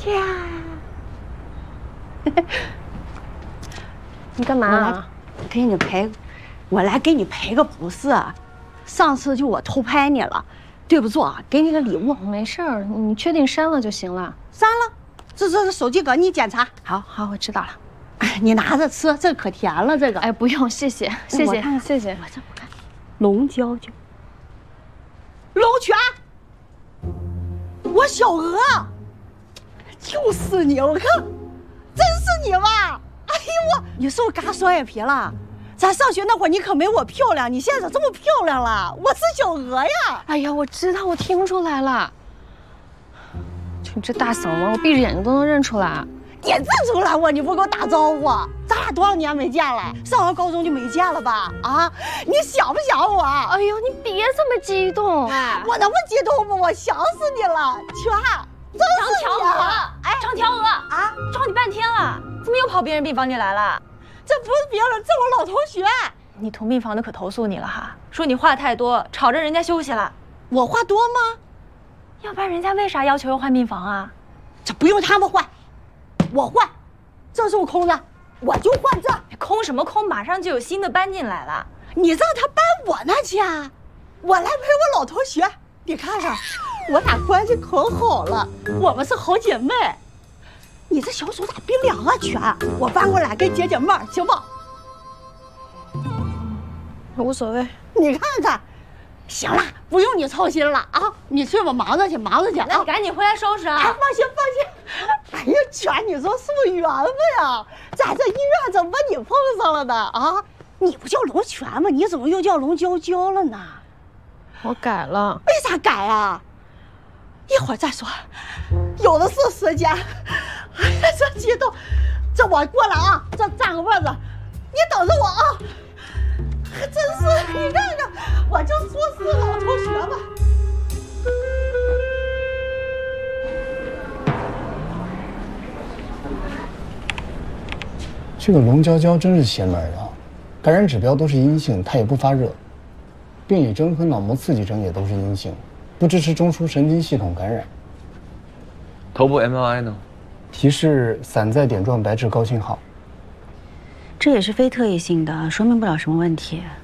天，你干嘛啊？ 我来给你赔个不是。上次就我偷拍你了，对不住啊，给你个礼物。 没事儿，你确定删了就行了。 删了，这手机搁你检查。 好，我知道了。 哎，你拿着吃，这可甜了，这个。 哎，不用，谢谢。 谢谢。我看，龙娇娇，龙泉，我小鹅，就是你，我看，真是你吧？哎呦你是不是嘎双眼皮了？咱上学那会儿你可没我漂亮，你现在咋这么漂亮了？我是小鹅呀！ 哎呀，我知道，我听出来了。就你这大嗓门，我闭着眼睛都能认出来。 也认出来我，你不给我打招呼？咱俩多少年没见了？上完高中就没见了吧？啊，你想不想我？ 哎呦，你别这么激动！ 哎，我能不激动吗？我想死你了，全，真是你啊！ 哎，张条娥啊，找你半天了，怎么又跑别人病房里来了？ 这不是别人，这我老同学。 你同病房的可投诉你了哈，说你话太多，吵着人家休息了。 我话多吗？ 要不然人家为啥要求要换病房啊？ 这不用他们换，我换。这是我空的，我就换这。 空什么空？马上就有新的搬进来了。 你让他搬我那去啊？我来陪我老同学。你看看，我俩关系可好了，我们是好姐妹。你这小手咋冰凉啊，全？我搬过来给解解闷儿，行不？ 无所谓。 你看看，行了，不用你操心了啊！你去吧，忙着去，忙着去。 那你赶紧回来收拾啊！ 哎，放心放心。哎呀，全，你说是不是缘分呀？咱这医院怎么把你碰上了呢？啊，你不叫龙泉吗？你怎么又叫龙娇娇了呢？ 我改了。 为啥改啊？一会儿再说，有的是时间。哎呀，这激动！这我过来啊，这占个位子，你等着我啊！还真是，你看看，我就说是老同学吧。 这个龙娇娇真是邪门啊！感染指标都是阴性，她也不发热，病理征和脑膜刺激征也都是阴性，不支持中枢神经系统感染。 头部 MRI 呢？ 提示散在点状白质高信号。 这也是非特异性的，说明不了什么问题。